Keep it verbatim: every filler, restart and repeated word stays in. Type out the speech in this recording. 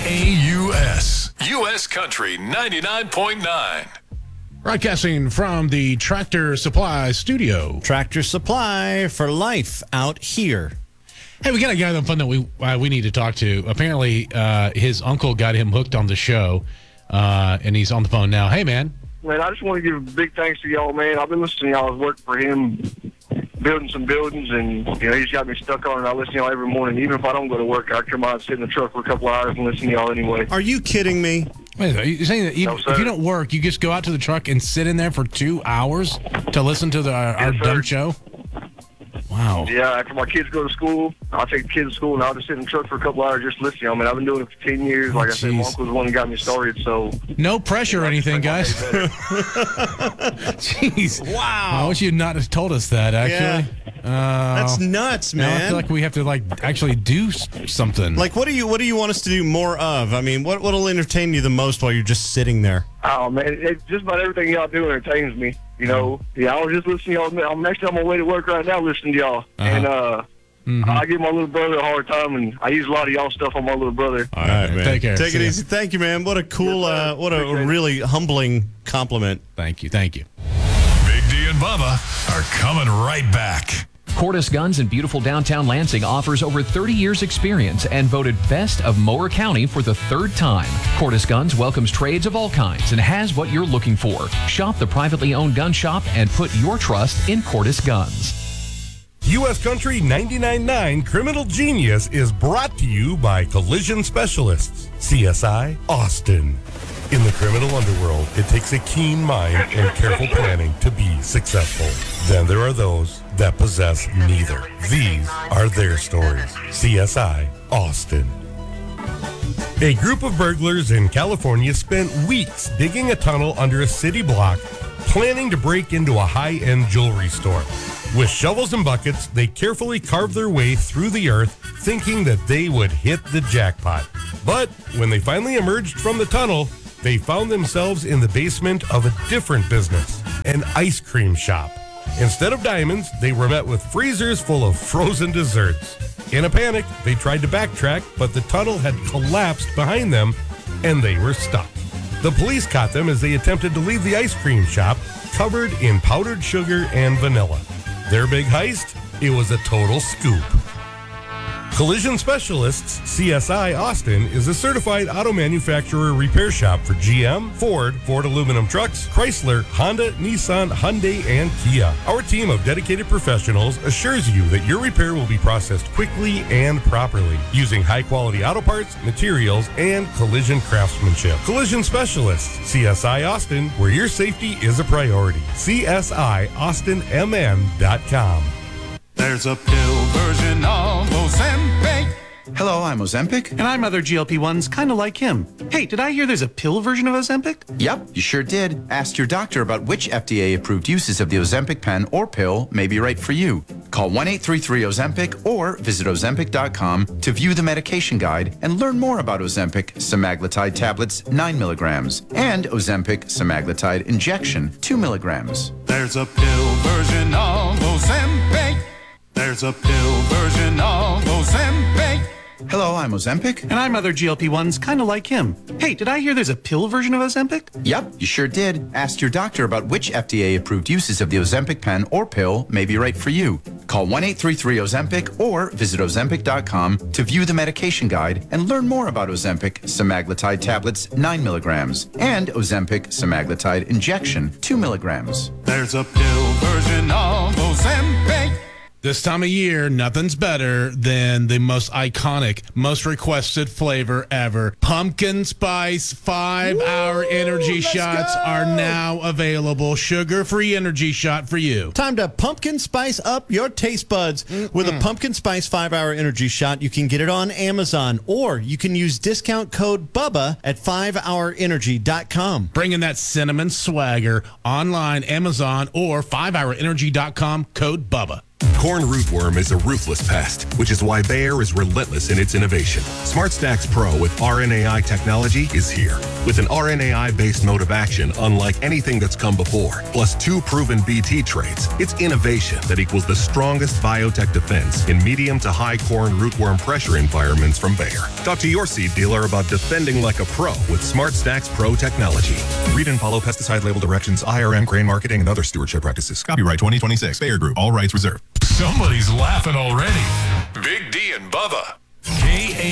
A U S. U S Country ninety-nine point nine. Broadcasting from the Tractor Supply studio. Tractor Supply for life out here. Hey, we got a guy on the phone that we uh, we need to talk to. Apparently, uh, his uncle got him hooked on the show, uh, and he's on the phone now. Hey, man. Man, I just want to give a big thanks to y'all, man. I've been listening to y'all. I was working for him, building some buildings, and you know he's got me stuck on it. I listen to y'all every morning. Even if I don't go to work, I come out and sit in the truck for a couple of hours and listen to y'all anyway. Are you kidding me? Wait, are you saying that even, No, sir. if you don't work, you just go out to the truck and sit in there for two hours to listen to the, our, our Yes, dumb sir. show? Wow. Yeah, after my kids go to school, I'll take the kids to school, and I'll just sit in the truck for a couple of hours just listening to y'all. I mean, I've been doing it for ten years. Like I said, my jeez. uncle was the one that got me started, so... No pressure or anything, guys. Jeez. Wow. I wish you'd not have told us that, actually. Uh, That's nuts, now man. I feel like we have to, like, actually do s- something. Like, what do you what do you want us to do more of? I mean, what what'll entertain you the most while you're just sitting there? Oh, man, it, just about everything y'all do entertains me. You know, yeah, I was just listening to y'all. I'm actually on my way to work right now listening to y'all. Uh-huh. And uh, Mhm. I give my little brother a hard time, and I use a lot of y'all stuff on my little brother. All right, man. Take care. Take See it ya. easy. Thank you, man. What a cool, Yes, sir. uh, what a Appreciate it. really humbling compliment. Thank you. Thank you. Big D and Bubba are coming right back. Cordis Guns in beautiful downtown Lansing offers over thirty years experience and voted best of Mower County for the third time. Cordis Guns welcomes trades of all kinds and has what you're looking for. Shop the privately owned gun shop and put your trust in Cordis Guns. U S Country ninety-nine point nine Criminal Genius is brought to you by Collision Specialists, C S I, Austin. In the criminal underworld, it takes a keen mind and careful planning to be successful. Then there are those that possess neither. These are their stories. C S I, Austin. A group of burglars in California spent weeks digging a tunnel under a city block, planning to break into a high-end jewelry store. With shovels and buckets, they carefully carved their way through the earth, thinking that they would hit the jackpot. But when they finally emerged from the tunnel, they found themselves in the basement of a different business, an ice cream shop. Instead of diamonds, they were met with freezers full of frozen desserts. In a panic, they tried to backtrack, but the tunnel had collapsed behind them, and they were stuck. The police caught them as they attempted to leave the ice cream shop, covered in powdered sugar and vanilla. Their big heist? It was a total scoop. Collision Specialists, C S I Austin, is a certified auto manufacturer repair shop for G M, Ford, Ford Aluminum Trucks, Chrysler, Honda, Nissan, Hyundai, and Kia. Our team of dedicated professionals assures you that your repair will be processed quickly and properly, using high-quality auto parts, materials, and collision craftsmanship. Collision Specialists, C S I Austin, where your safety is a priority. C S I Austin M N dot com. There's a pill version of Ozempic. Hello, I'm Ozempic. And I'm other G L P ones kind of like him. Hey, did I hear there's a pill version of Ozempic? Yep, you sure did. Ask your doctor about which F D A-approved uses of the Ozempic pen or pill may be right for you. Call one eight three three Ozempic or visit Ozempic dot com to view the medication guide and learn more about Ozempic semaglutide tablets nine milligrams and Ozempic semaglutide injection two milligrams. There's a pill version of Ozempic. There's a pill version of Ozempic. Hello, I'm Ozempic. And I'm other G L P ones kind of like him. Hey, did I hear there's a pill version of Ozempic? Yep, you sure did. Ask your doctor about which F D A-approved uses of the Ozempic pen or pill may be right for you. Call one eight three three Ozempic or visit Ozempic dot com to view the medication guide and learn more about Ozempic semaglutide tablets nine milligrams and Ozempic semaglutide injection two milligrams. There's a pill version of Ozempic. This time of year, nothing's better than the most iconic, most requested flavor ever. Pumpkin spice five-hour energy let's shots go. are now available. Sugar-free energy shot for you. Time to pumpkin spice up your taste buds. With a pumpkin spice five-hour energy shot, you can get it on Amazon, or you can use discount code BUBBA at five hour energy dot com. Bringing that cinnamon swagger online, Amazon, or five hour energy dot com, code BUBBA. Corn rootworm is a ruthless pest, which is why Bayer is relentless in its innovation. SmartStax Pro with R N A I technology is here. With an R N A I-based mode of action unlike anything that's come before, plus two proven B T traits, it's innovation that equals the strongest biotech defense in medium to high corn rootworm pressure environments from Bayer. Talk to your seed dealer about defending like a pro with SmartStax Pro technology. Read and follow pesticide label directions, I R M, grain marketing, and other stewardship practices. Copyright twenty twenty-six, Bayer Group. All rights reserved. Somebody's laughing already. Big D and Bubba. K A